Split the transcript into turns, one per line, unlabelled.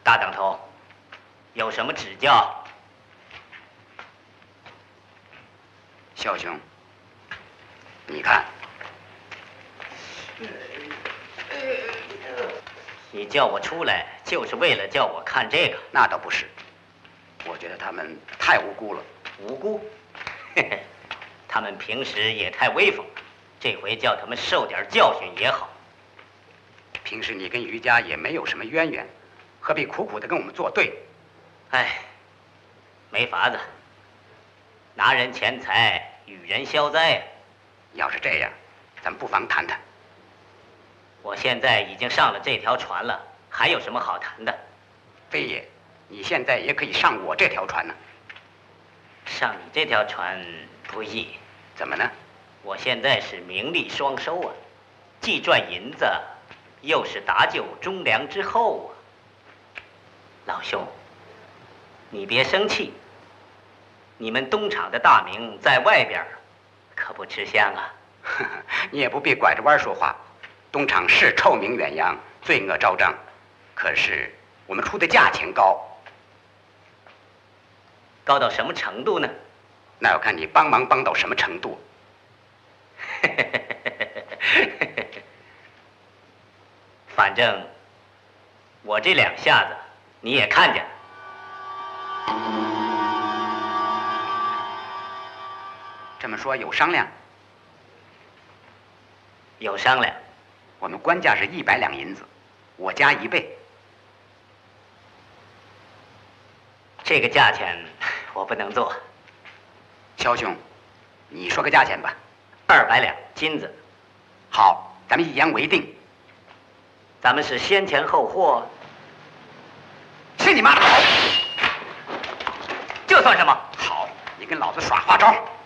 大当头，有什么指教？
肖兄，你看，
你叫我出来，就是为了叫我看这个？
那倒不是，我觉得他们太无辜了。
无辜？嘿嘿，他们平时也太威风了，这回叫他们受点教训也好。
平时你跟于家也没有什么渊源，何必苦苦的跟我们作对？
哎，没法子，拿人钱财与人消灾呀。
要是这样，咱们不妨谈谈。
我现在已经上了这条船了，还有什么好谈的？
非也，你现在也可以上我这条船呢。
上你这条船不易。
怎么呢？
我现在是名利双收啊，既赚银子，又是搭救忠良之后啊。老兄，你别生气，你们东厂的大名在外边可不吃香啊。
你也不必拐着弯说话，东厂是臭名远扬，罪恶昭彰，可是我们出的价钱高。
高到什么程度呢？
那要看你帮忙帮到什么程度。
反正我这两下子你也看见了。
这么说有商量？
有商量。
我们官价是100两银子，我加1倍。
这个价钱我不能做。
肖兄，你说个价钱吧。
200两金子。
好，咱们一言为定。
咱们是先钱后货。
去你妈的！
这算什么？
好，你跟老子耍花招。